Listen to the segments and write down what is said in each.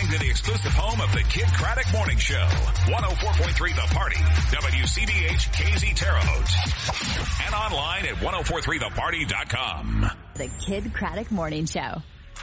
listening to the exclusive home of the Kid Craddock Morning Show. 104.3 The Party. WCBH KZ Terre Haute. And online at 1043theparty.com. The Kid Craddock Morning Show.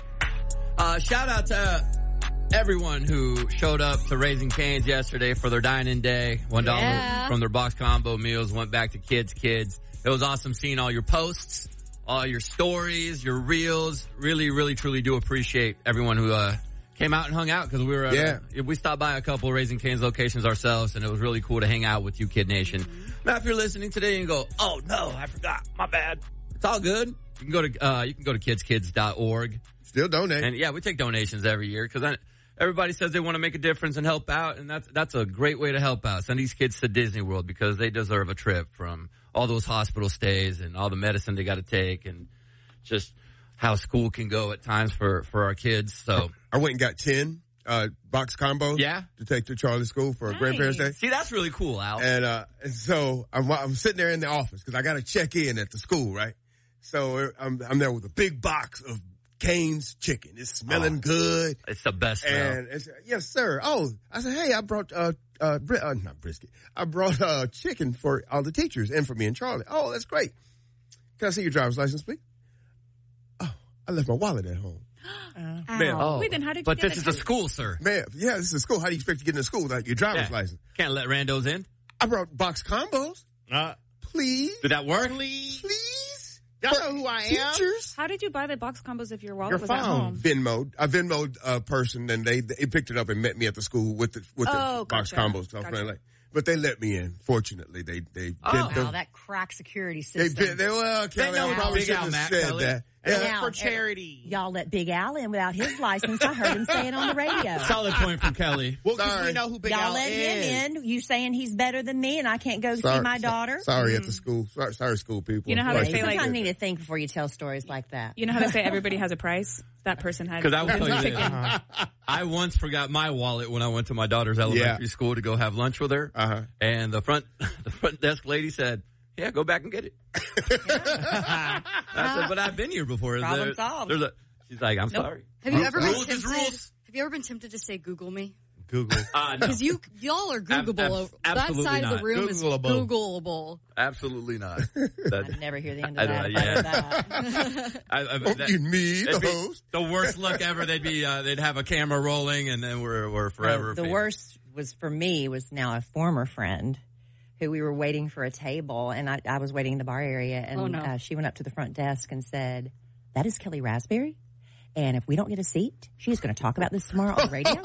Shout out to everyone who showed up to Raising Cane's yesterday for their dine-in day. $1 from their box combo meals went back to kids. It was awesome seeing all your posts, all your stories, your reels. Really, really, truly do appreciate everyone who came out and hung out because we stopped by a couple of Raising Cane's locations ourselves, and it was really cool to hang out with you, Kid Nation. Now, if you're listening today and go, "Oh no, I forgot, my bad," it's all good. You can go to kidskids.org. Still donate. And we take donations every year because everybody says they want to make a difference and help out, and that's a great way to help out. Send these kids to Disney World because they deserve a trip from all those hospital stays and all the medicine they got to take and just how school can go at times for our kids. So I went and got 10 box combos to take to Charlie's school for Grandparents' Day. See, that's really cool, Al. And so I'm sitting there in the office because I got to check in at the school, right? So I'm there with a big box of Cane's chicken. It's smelling good. It's the best smell. And it's, yes, sir. Oh, I said, hey, I brought not brisket. I brought chicken for all the teachers and for me and Charlie. Oh, that's great. Can I see your driver's license, please? Oh, I left my wallet at home. Man, wait, then how did you But get this is a school, sir. Man, yeah, this is a school. How do you expect to get into school without your driver's license? Can't let randos in. I brought box combos. Please. Did that work? Please. Y'all know who I am? Teachers? How did you buy the box combos if your wallet Your was at home? Venmo'd. I Venmo'd a person, and they picked it up and met me at the school with the box combos. Gotcha. But they let me in. Fortunately, they Wow, that crack security system. Kelly, I probably shouldn't have said that. Yeah, for charity. Y'all let Big Al in without his license. I heard him say it on the radio. Solid point from Kelly. Well, because we know who Big Y'all Al let is. him in. You saying he's better than me and I can't go see my daughter? Sorry at the school. Sorry, school people. You know how they say, Sometimes you need to think before you tell stories like that. You know how they say everybody has a price? That person had. Because I will tell you this. I once forgot my wallet when I went to my daughter's elementary school to go have lunch with her. And the front desk lady said, "Yeah, go back and get it." I said, "But I've been here before." Problem solved. She's like, "I'm sorry." Have you ever rules been is tempted? rules. Have you ever been tempted to say Google me? Google. No. Because y'all are Googleable. That absolutely side not. of the room is Googleable. Googleable. Absolutely not. I never hear the end of that. You me, the host. The worst look ever. They'd have a camera rolling, and then we're forever. The worst was for me was now a former friend who we were waiting for a table, and I was waiting in the bar area, and she went up to the front desk and said, "That is Kelly Raspberry, and if we don't get a seat, she's going to talk about this tomorrow on the radio."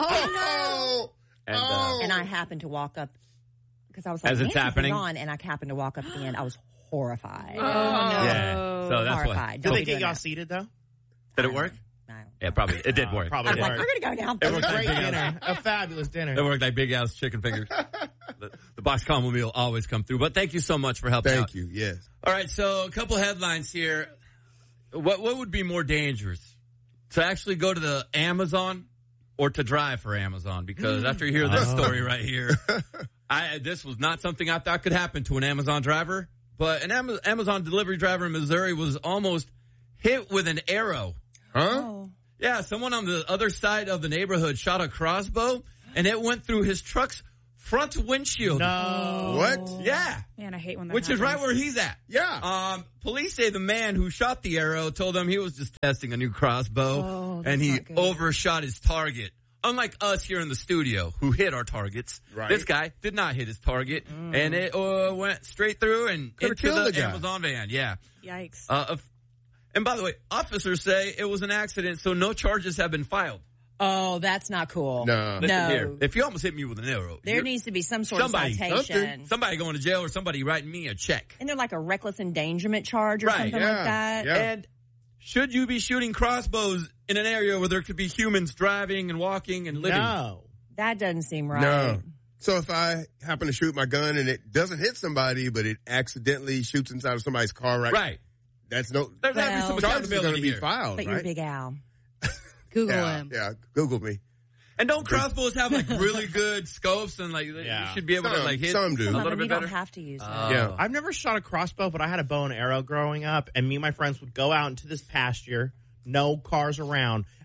And I happened to walk up because I was like, as it's happening, on, and I happened to walk up at the end. I was horrified. Oh, no. Yeah. So that's horrified. Did they get y'all seated, though? Did it work? Yeah, probably. It did work. Probably I was like, we're going to go now. It was a great dinner. A fabulous dinner. It worked like Big Al's chicken fingers. The box combo meal always come through. But thank you so much for helping out. Thank you, yes. All right, so a couple headlines here. What would be more dangerous? To actually go to the Amazon or to drive for Amazon? Because after you hear this story right here, this was not something I thought could happen to an Amazon driver. But an Amazon delivery driver in Missouri was almost hit with an arrow. Huh? Oh. Yeah, someone on the other side of the neighborhood shot a crossbow, and it went through his truck's front windshield. No. What? Yeah. Man, I hate when that Which is happens. right where he's at. Yeah. Police say the man who shot the arrow told them he was just testing a new crossbow, and he overshot his target. Unlike us here in the studio, who hit our targets, this guy did not hit his target, and it went straight through and into the Amazon van. Yeah. Yikes. And by the way, officers say it was an accident, so no charges have been filed. Oh, that's not cool. No. Listen here. If you almost hit me with an arrow, There needs to be some sort of citation. Somebody going to jail or somebody writing me a check. And they're like a reckless endangerment charge or something like that. Yeah. And should you be shooting crossbows in an area where there could be humans driving and walking and living? No. That doesn't seem right. No. So if I happen to shoot my gun and it doesn't hit somebody, but it accidentally shoots inside of somebody's car, Right. That's no. There's got to be some charges are going accountability to be here. filed, But right? you're Big Al. Google him. Yeah, Google me. And don't crossbows have like really good scopes and like you should be able to like hit some do. a Some of little them bit you better? don't have to use them. Yeah. I've never shot a crossbow, but I had a bow and arrow growing up, and me and my friends would go out into this pasture, no cars around,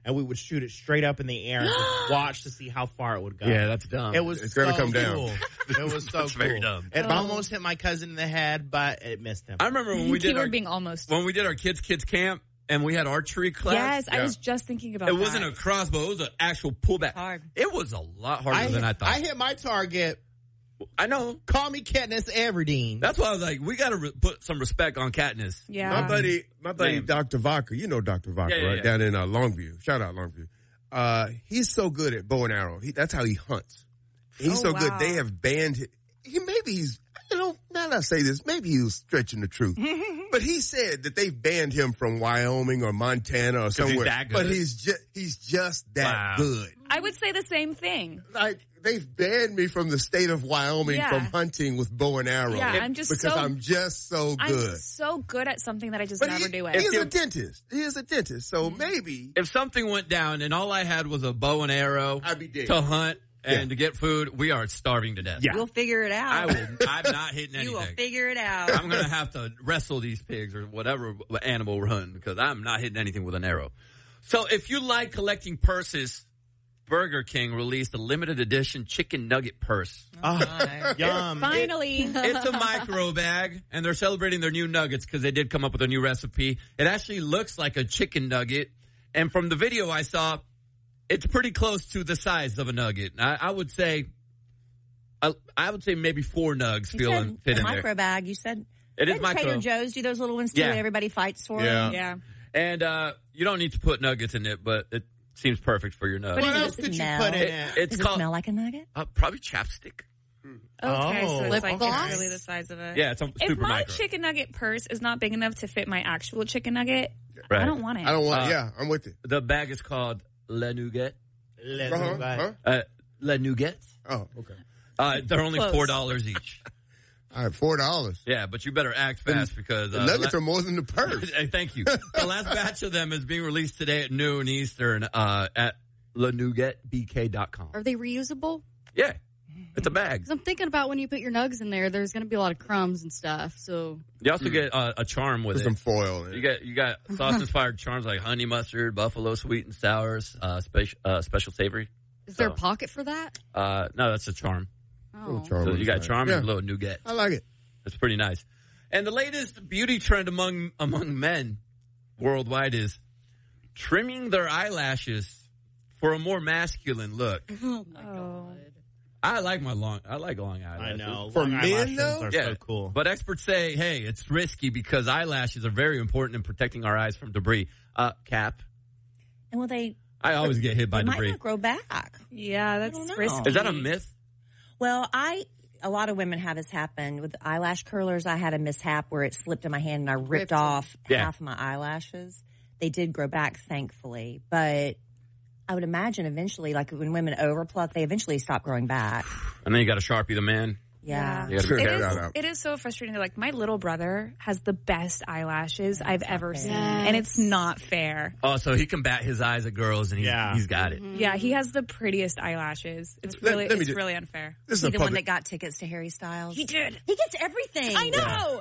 and we would shoot it straight up in the air and just watch to see how far it would go. Yeah, that's dumb. It's gonna so come down. cool. It was so That's cool. very dumb. It almost hit my cousin in the head, but it missed him. I remember when we did our, being almost. when we did our kids camp and we had archery class. Yes, I was just thinking about It that. wasn't a crossbow. It was an actual pullback. Hard. It was a lot harder than I thought. I hit my target. I know. Call me Katniss Everdeen. That's why I was like, we got to put some respect on Katniss. Yeah. My buddy, Name. Dr. Vaca, you know Dr. Vaca, Yeah, right? yeah. Down in Longview. Shout out Longview. He's so good at bow and arrow. That's how he hunts. He's so good. wow. They have banned him. Now that I say this, maybe he was stretching the truth. But he said that they've banned him from Wyoming or Montana or somewhere. that good. But he's just that good. I would say the same thing. Like, they've banned me from the state of Wyoming Yeah. from hunting with bow and arrow. Yeah, I'm just because so- I'm just so good. I'm so good at something that I just But never do it. he is a dentist. He is a dentist. So maybe If something went down and all I had was a bow and arrow I'd be dead. to hunt and to get food, we are starving to death. Yeah. We'll figure it out. I'm not hitting anything. You will figure it out. I'm going to have to wrestle these pigs or whatever animal we're hunting because I'm not hitting anything with an arrow. So if you like collecting purses, Burger King released a limited edition chicken nugget purse. Yum. Finally. It's a micro bag, and they're celebrating their new nuggets because they did come up with a new recipe. It actually looks like a chicken nugget, and from the video I saw, it's pretty close to the size of a nugget. I would say maybe 4 nugs fit in there. Micro bag. You said It is didn't micro. Trader Joe's do those little ones too? Yeah. Everybody fights for Yeah. them. Yeah. And you don't need to put nuggets in it, but it seems perfect for your nugs. What Does else it could you smell? put in it? It's Does it called smell like a nugget? probably chapstick. Okay, so Oh. it's Lip like gloss? it's really the size of it. Yeah, it's If super my micro. chicken nugget purse is not big enough to fit my actual chicken nugget, Right. I don't want it. I don't want. I'm with it. The bag is called La Nougat. Huh? La Nougat. Oh, okay. They're only Close. $4 each. All right, $4. Yeah, but you better act fast because The nuggets are more than the purse. Hey, thank you. The last batch of them is being released today at noon Eastern at lanougatbk.com. Are they reusable? Yeah, it's a bag. Because I'm thinking about when you put your nugs in there, there's going to be a lot of crumbs and stuff. So You also get a charm with Put it. some foil in it. You got sauce-inspired charms like honey mustard, buffalo sweet and sours, special savory. is there a pocket for that? No, that's a charm. Oh. Charm So on you the got side. charm Yeah. and a little nougat. I like it. It's pretty nice. And the latest beauty trend among men worldwide is trimming their eyelashes for a more masculine look. Oh my God. I like long eyelashes. I know. For Long men, eyelashes though? are Yeah, so cool. But experts say, hey, it's risky because eyelashes are very important in protecting our eyes from debris. Cap, And will they? I always get hit by They might debris. not grow back. Yeah, that's don't know. risky. Is that a myth? Well, a lot of women have this happen with eyelash curlers. I had a mishap where it slipped in my hand and I ripped Ripped them. off Yeah. half of my eyelashes. They did grow back, thankfully, but I would imagine eventually, like when women overpluck, they eventually stop growing back. And then you got to Sharpie the man. Yeah. You got to be It careful. is, that out. it is so frustrating. Like, my little brother has the best eyelashes I've ever seen, Yes. and it's not fair. Oh, so he can bat his eyes at girls, and he's got it. Yeah, he has the prettiest eyelashes. It's Let really, me it's just- really unfair. This is He a the one public. that got tickets to Harry Styles. He did. He gets everything. I know.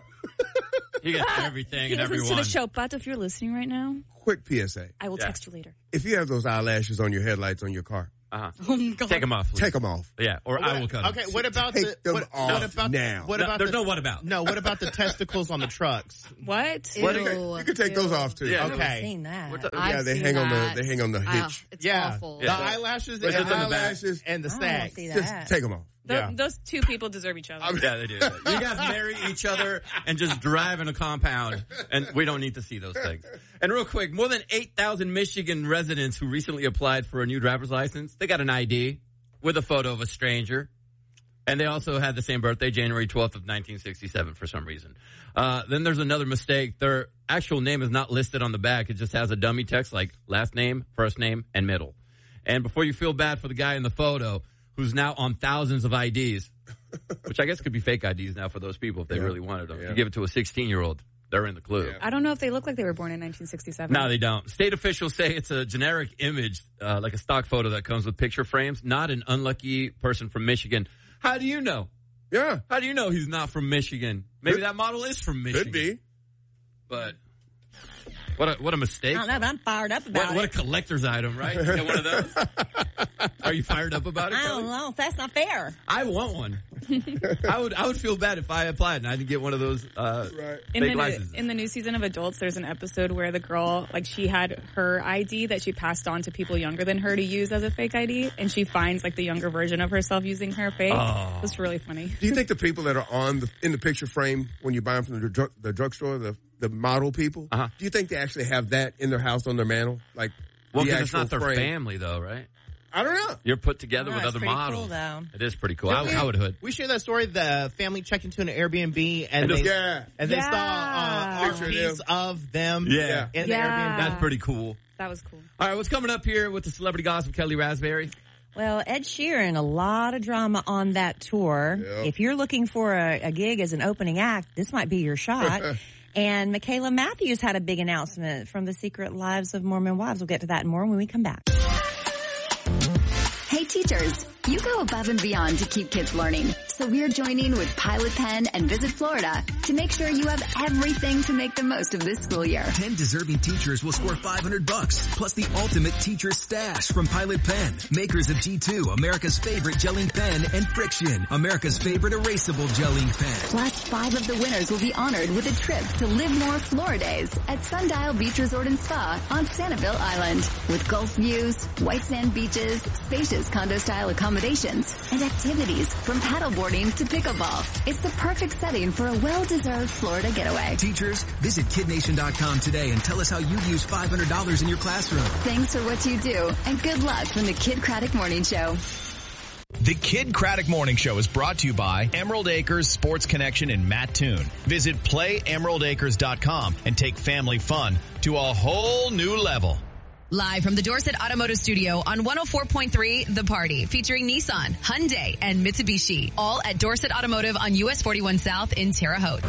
He gets everything He and listens everyone. to the show, but if you're listening right now, Quick PSA. I will Yeah. text you later. If you have those eyelashes on your headlights on your car, Oh my God. Take them off, please. take them off. Yeah, or I will cut 'em. Okay, what about Take the them what off about now. What No, about there's the, no what about. No, what about the testicles on the trucks? What? Ew. You can take those off too. Yeah. I've never Okay. seen that. What the- Yeah, I've they seen hang on that. the Ah, hitch. it's Yeah, awful. the eyelashes, But the just on the back. eyelashes, and the I don't wanna stacks. see Just that. take them off. Yeah. Those two people deserve each other. Yeah, they do. You guys marry each other and just drive in a compound, and we don't need to see those things. And real quick, more than 8,000 Michigan residents who recently applied for a new driver's license, they got an ID with a photo of a stranger. And they also had the same birthday, January 12th of 1967 for some reason. Then there's another mistake. Their actual name is not listed on the back. It just has a dummy text like last name, first name, and middle. And before you feel bad for the guy in the photo who's now on thousands of IDs, which I guess could be fake IDs now for those people if they really wanted them. If you give it to a 16-year-old, they're in the clue. Yeah. I don't know if they look like they were born in 1967. No, they don't. State officials say it's a generic image, like a stock photo that comes with picture frames, not an unlucky person from Michigan. How do you know? Yeah, How do you know he's not from Michigan? Maybe that model is from Michigan. could be. But What a mistake. I don't know, but I'm fired up about it. What a collector's item, right? You got one of those? Are you fired up about it, I don't know. That's not fair. I want one. I would feel bad if I applied and I didn't get one of those fake licenses. In the new season of Adults, there's an episode where the girl, like, she had her ID that she passed on to people younger than her to use as a fake ID, and she finds, like, the younger version of herself using her fake. Oh. It's really funny. Do you think the people that are in the picture frame when you buy them from the drugstore, the model people, do you think they actually have that in their house on their mantle? Like, well, because it's not their family, though, right? I don't know. You're put together with other models. Cool, though. It is pretty cool. I would hood. We share that story. The family checked into an Airbnb and they saw RPs of them in the Airbnb. That's pretty cool. That was cool. All right, what's coming up here with the celebrity gossip, Kelly Raspberry? Well, Ed Sheeran, a lot of drama on that tour. Yep. If you're looking for a gig as an opening act, this might be your shot. And Michaela Matthews had a big announcement from The Secret Lives of Mormon Wives. We'll get to that and more when we come back. Hey teachers, you go above and beyond to keep kids learning. So we're joining with Pilot Pen and Visit Florida to make sure you have everything to make the most of this school year. 10 deserving teachers will score $500 plus the ultimate teacher stash from Pilot Pen, makers of G2, America's favorite gelling pen, and Friction, America's favorite erasable gelling pen. Plus 5 of the winners will be honored with a trip to Live More Floridays at Sundial Beach Resort and Spa on Sanibel Island. With Gulf views, white sand beaches, spacious condo-style accommodations, and activities from paddleboarding to pickleball. It's the perfect setting for a well-deserved Florida getaway. Teachers, visit KidNation.com today and tell us how you use $500 in your classroom. Thanks for what you do, and good luck from the Kid Craddock Morning Show. The Kid Craddock Morning Show is brought to you by Emerald Acres Sports Connection in Mattoon. Visit PlayEmeraldAcres.com and take family fun to a whole new level. Live from the Dorset Automotive Studio on 104.3 The Party, featuring Nissan, Hyundai, and Mitsubishi. All at Dorset Automotive on US 41 South in Terre Haute.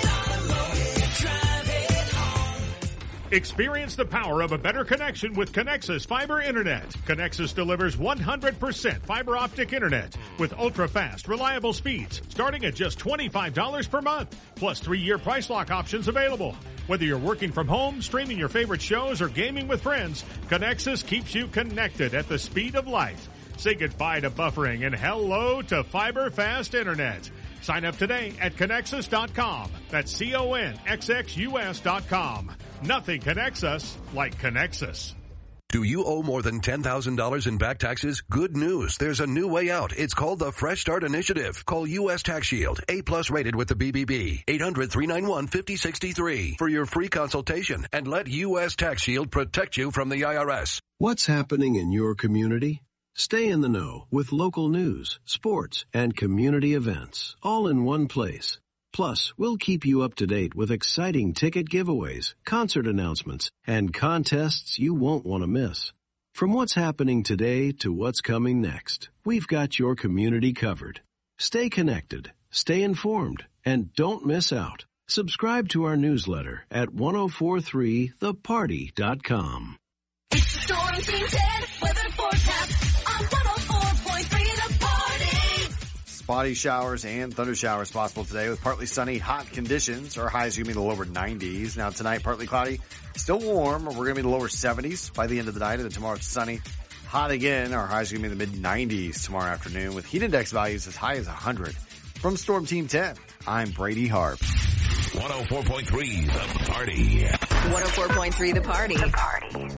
Experience the power of a better connection with Connexus Fiber Internet. Connexus delivers 100% fiber optic internet with ultra-fast, reliable speeds starting at just $25 per month, plus 3-year price lock options available. Whether you're working from home, streaming your favorite shows, or gaming with friends, Connexus keeps you connected at the speed of light. Say goodbye to buffering and hello to fiber fast internet. Sign up today at Connexus.com. That's CONXXUS.com. Nothing connects us like Connexus. Do you owe more than $10,000 in back taxes? Good news. There's a new way out. It's called the Fresh Start Initiative. Call U.S. Tax Shield, A+ rated with the BBB. 800-391-5063 for your free consultation and let U.S. Tax Shield protect you from the IRS. What's happening in your community? Stay in the know with local news, sports, and community events, all in one place. Plus, we'll keep you up to date with exciting ticket giveaways, concert announcements, and contests you won't want to miss. From what's happening today to what's coming next, we've got your community covered. Stay connected, stay informed, and don't miss out. Subscribe to our newsletter at 1043theparty.com. It's the Storm Team 10 weather forecast on 104.3 The Party. Spotty showers and thunder showers possible today with partly sunny, hot conditions. Our highs are going to be in the lower 90s. Now tonight, partly cloudy, still warm. We're going to be in the lower 70s by the end of the night. And then tomorrow it's sunny, hot again. Our highs are going to be in the mid-90s tomorrow afternoon with heat index values as high as 100. From Storm Team 10, I'm Brady Harp. 104.3 The Party. 104.3 The Party.